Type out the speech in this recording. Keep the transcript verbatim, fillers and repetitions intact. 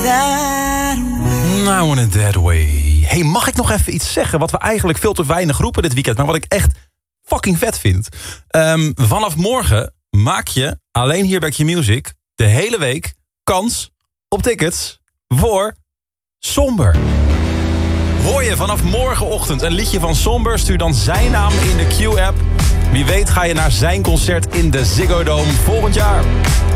that way. I want it that way. Hey, mag ik nog even iets zeggen wat we eigenlijk veel te weinig roepen dit weekend, maar wat ik echt fucking vet vind? Um, vanaf morgen maak je alleen hier bij Q-Music de hele week kans op tickets voor Somber. Hoor je vanaf morgenochtend een liedje van Somber? Stuur dan zijn naam in de Q-app. Wie weet ga je naar zijn concert in de Ziggo Dome volgend jaar.